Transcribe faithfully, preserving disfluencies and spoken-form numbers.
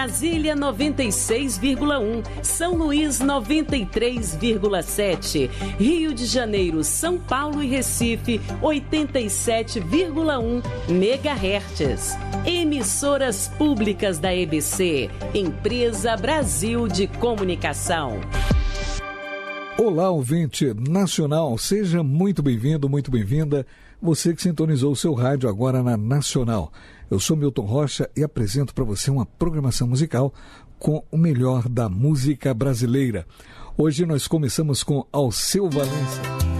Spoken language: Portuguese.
Brasília noventa e seis vírgula um, São Luís noventa e três vírgula sete, Rio de Janeiro, São Paulo e Recife oitenta e sete vírgula um megahertz. Emissoras públicas da E B C, Empresa Brasil de Comunicação. Olá, ouvinte nacional, seja muito bem-vindo, muito bem-vinda. Você que sintonizou o seu rádio agora na Nacional. Eu sou Milton Rocha e apresento para você uma programação musical com o melhor da música brasileira. Hoje nós começamos com Alceu Valença.